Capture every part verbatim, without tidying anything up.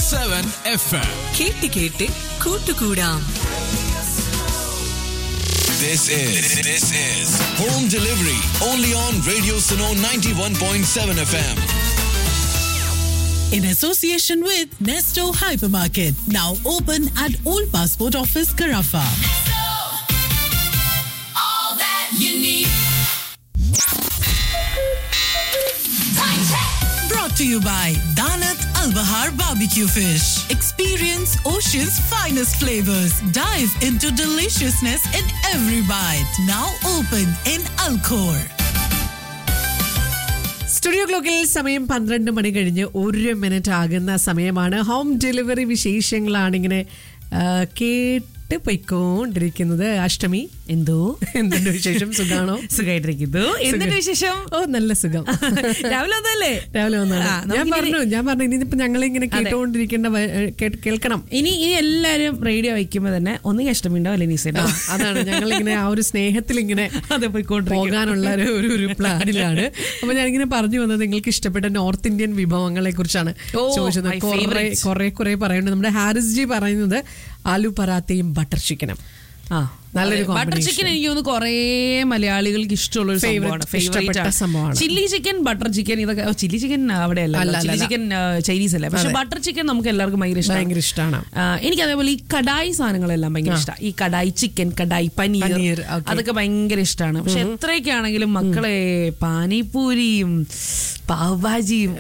seven F M. കേട്ട് കേട്ട് കൂട്ടുകൂടാം. This is this is home delivery only on Radio Suno ninety-one point seven F M. In association with Nesto Hypermarket, now open at Old Passport Office, Carafa. All that you need. Brought to you by Danat Al Bahar Barbecue Fish. Experience Ocean's finest flavors. Dive into deliciousness in every bite. Now open in Alcor. Studio ക്ലോക്കിൽ സമയം പന്ത്രണ്ട് മണി കഴിഞ്ഞ് ഒരു minute ആകുന്ന സമയമാണ്. Home delivery വിശേഷങ്ങളാണ് ഇങ്ങനെ കേട്ട് പോയിക്കൊണ്ടിരിക്കുന്നത്. അഷ്ടമി, എന്തോ എന്തുണ്ട് വിശേഷം? സുഖാണോ? സുഖമായിട്ടിരിക്കുന്നു. എന്തുണ്ട് വിശേഷം? ഓ, നല്ല സുഖം. രാവിലെ വന്നല്ലേ? രാവിലെ വന്നാണ്. ഞാൻ പറഞ്ഞു ഞാൻ പറഞ്ഞു ഇനിയിപ്പോ ഞങ്ങളിങ്ങനെ കേട്ടോണ്ടിരിക്കേണ്ട കേൾക്കണം. ഇനി ഇനി എല്ലാരും റേഡിയോ വയ്ക്കുമ്പോ തന്നെ ഒന്നുകിൽ അഷ്ടമി ഉണ്ടാവും അല്ലെങ്കിൽ നിസ ഉണ്ടാവും. അതാണ് ഞങ്ങളിങ്ങനെ ആ ഒരു സ്നേഹത്തിൽ ഇങ്ങനെ പോകാനുള്ള ഒരു ഒരു പ്ലാനിലാണ്. അപ്പൊ ഞാനിങ്ങനെ പറഞ്ഞു വന്നത് നിങ്ങൾക്ക് ഇഷ്ടപ്പെട്ട നോർത്ത് ഇന്ത്യൻ വിഭവങ്ങളെ കുറിച്ചാണ് ചോദിച്ചത്. കുറെ കുറെ കുറെ പറയുന്നുണ്ട്. നമ്മുടെ ഹാരിസ് ജി പറയുന്നത് ആലു പറാത്തയും ബട്ടർ ചിക്കനും. ആ, നല്ലൊരു ബട്ടർ ചിക്കൻ എനിക്ക് തോന്നുന്നു കുറേ മലയാളികൾക്ക് ഇഷ്ടമുള്ള ഒരു സംഭവമാണ്. ഫേവറേറ്റ് സംഭവമാണ് ചില്ലി ചിക്കൻ, ബട്ടർ ചിക്കൻ. ഇതൊക്കെ chilli chicken അവിടെയല്ല, chilli chicken Chinese അല്ലേ. പക്ഷെ ബട്ടർ ചിക്കൻ നമുക്ക് എല്ലാവർക്കും ഭയങ്കര ഇഷ്ടമാണ്. എനിക്ക് അതേപോലെ ഈ കടായി സാധനങ്ങളെല്ലാം ഭയങ്കര ഇഷ്ടമാണ്. ഈ കടായി ചിക്കൻ, കടായി പനീർ, അതൊക്കെ ഭയങ്കര ഇഷ്ടമാണ്. പക്ഷെ എത്രയൊക്കെ ആണെങ്കിലും മക്കളെ പാനിപൂരിയും പാവ്ഭാജിയും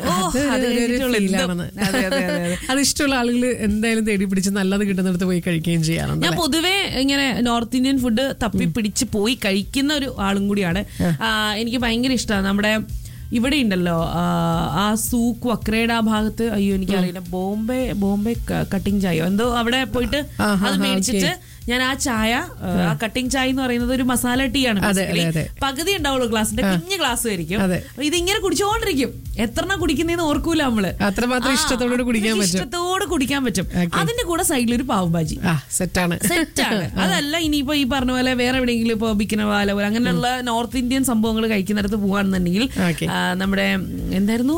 അത് ഇഷ്ടമുള്ള ആളുകൾ എന്തായാലും തേടി പിടിച്ച് നല്ലത് കിട്ടുന്നിടത്ത് പോയി കഴിക്കുകയും ചെയ്യാറുണ്ട്. ഞാൻ പൊതുവെ ഇങ്ങനെ നോർത്ത് ഇന്ത്യൻ ഫുഡ് തപ്പി പിടിച്ച് പോയി കഴിക്കുന്ന ഒരു ആളും കൂടിയാണ്. എനിക്ക് ഭയങ്കര ഇഷ്ടമാണ്. നമ്മുടെ ഇവിടെ ഉണ്ടല്ലോ ആ സൂക്ക് വക്രയുടെ ആ ഭാഗത്ത്, അയ്യോ എനിക്കറിയില്ല, ബോംബെ ബോംബെ കട്ടിങ് ചായോ എന്തോ, അവിടെ പോയിട്ട് അത് മേടിച്ചിട്ട് ഞാൻ ആ ചായ, ആ കട്ടിങ് ചായ എന്ന് പറയുന്നത് ഒരു മസാല ടീ ആണ്. പകുതി ഉണ്ടാവുള്ളൂ ഗ്ലാസിന്റെ, കുഞ്ഞു ഗ്ലാസ് ആയിരിക്കും. ഇതിങ്ങനെ കുടിച്ചോണ്ടിരിക്കും. എത്ര കുടിക്കുന്നതെന്ന് ഓർക്കൂല നമ്മള്. അത്രമാത്രം ഇഷ്ടത്തോടെ കുടിക്കാൻ പറ്റും. ഇഷ്ടത്തോടെ കുടിക്കാൻ പറ്റും. അതിന്റെ കൂടെ സൈഡിൽ ഒരു പാവ് ഭാജി സെറ്റാണ് സെറ്റാണ് അതല്ല ഇനിയിപ്പോ ഈ പറഞ്ഞ പോലെ വേറെ എവിടെയെങ്കിലും ഇപ്പൊ ബിക്കനവാല പോലെ അങ്ങനെയുള്ള നോർത്ത് ഇന്ത്യൻ സംഭവങ്ങൾ കഴിക്കുന്നിടത്ത് പോവാണെന്നുണ്ടെങ്കിൽ നമ്മുടെ എന്തായിരുന്നു,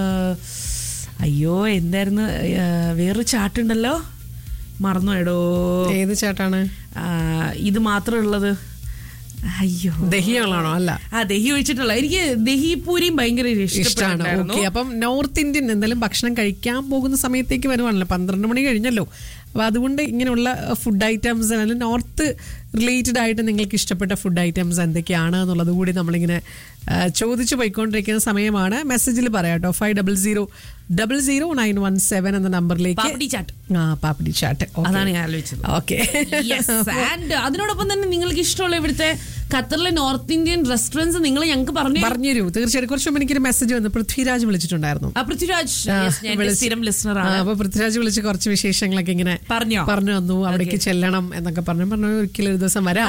അയ്യോ എന്തായിരുന്നു, വേറൊരു ചാട്ടുണ്ടല്ലോ, മറന്നുപോയടോ. ഏത് ചാട്ടാണ്? ഇത് മാത്രം ഉള്ളത്. അയ്യോ, ദഹിയാണോ? അല്ല, ആ ദഹി ഒഴിച്ചിട്ടുള്ള. എനിക്ക് ദഹി പൂരിയും ഭയങ്കര ഇഷ്ടമാണ്. ഓക്കെ, അപ്പം നോർത്ത് ഇന്ത്യൻ എന്തെങ്കിലും ഭക്ഷണം കഴിക്കാൻ പോകുന്ന സമയത്തേക്ക് വരുവാണല്ലോ, പന്ത്രണ്ട് മണി കഴിഞ്ഞല്ലോ. അപ്പോൾ അതുകൊണ്ട് ഇങ്ങനെയുള്ള ഫുഡ് ഐറ്റംസ്, അല്ലെങ്കിൽ നോർത്ത് റിലേറ്റഡ് ആയിട്ട് നിങ്ങൾക്ക് ഇഷ്ടപ്പെട്ട ഫുഡ് ഐറ്റംസ് എന്തൊക്കെയാണ് എന്നുള്ളത് കൂടി നമ്മളിങ്ങനെ ചോദിച്ചു പോയിക്കൊണ്ടിരിക്കുന്ന സമയമാണ്. മെസ്സേജിൽ പറയാം കേട്ടോ, five double zero double zero nine one seven എന്ന നമ്പറിലേക്ക്. ആ, പാപ്പടി ചാട്ട്, അതാണ് ഞാൻ ആലോചിച്ചത്. ഓക്കെ, അതിനോടൊപ്പം തന്നെ നിങ്ങൾക്ക് ഇഷ്ടമുള്ള ഇവിടുത്തെ ഖത്തറിലെ നോർത്ത് ഇന്ത്യൻ റെസ്റ്റോറൻറ്റ്സ് നിങ്ങൾ ഞങ്ങൾക്ക് പറഞ്ഞു പറഞ്ഞുതരൂ. തീർച്ചയായിട്ടും. കുറച്ച് മുമ്പ് എനിക്കൊരു മെസ്സേജ് വന്നു, പൃഥ്വിരാജ് വിളിച്ചിട്ടുണ്ടായിരുന്നു. പൃഥ്വിരാജ് അപ്പൊ പൃഥ്വിരാജ് വിളിച്ച് കുറച്ച് വിശേഷങ്ങളൊക്കെ ഇങ്ങനെ പറഞ്ഞു പറഞ്ഞു വന്നു. അവിടേക്ക് ചെല്ലണം എന്നൊക്കെ പറഞ്ഞു പറഞ്ഞു ഒരിക്കലും ഒരു ദിവസം വരാം.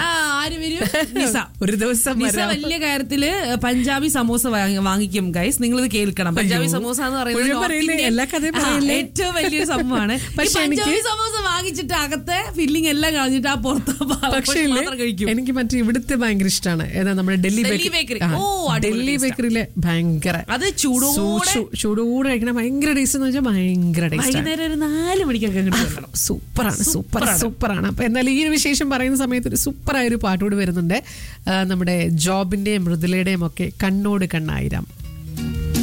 ഒരു ദിവസം വലിയ കാര്യത്തില് പഞ്ചാബി സമോസ വാങ്ങിക്കും ഗൈസ്, നിങ്ങൾ ഇത് കേൾക്കണം. പഞ്ചാബി സമോസ എന്ന് പറയുന്നത് എല്ലാ കഥയും ഏറ്റവും വലിയൊരു സംഭവമാണ്. പക്ഷെ പഞ്ചാബി സമോസ വാങ്ങിച്ചിട്ട് അകത്തെ ഫില്ലിംഗ് എല്ലാം കളഞ്ഞിട്ട് ആ പുറത്ത് കഴിക്കും. എനിക്ക് മറ്റേ ഇവിടുത്തെ ഭയങ്കര ഇഷ്ടമാണ്. ഏതാ നമ്മുടെ ഡൽഹി ബേക്കറി. ഡൽഹി ബേക്കറിയിലെ ഭയങ്കര അത് ചൂടോടെ ചൂടോടെ കഴിക്കണ ഭയങ്കര ടേസ്റ്റ് എന്ന് വെച്ചാൽ ഭയങ്കര ടേസ്റ്റ്. ഒരു നാല് മണിക്കൊക്കെ സൂപ്പറാണ് സൂപ്പർ സൂപ്പറാണ്. അപ്പൊ എന്നാലും ഈ ഒരു വിശേഷം പറയുന്ന സമയത്ത് ഒരു സൂപ്പറായ ഒരു പാട്ടോട് വരുന്നുണ്ട്. നമ്മുടെ ജോബിന്റെയും മൃദുലയുടെയും ഒക്കെ കണ്ണോട് കണ്ണായിരം.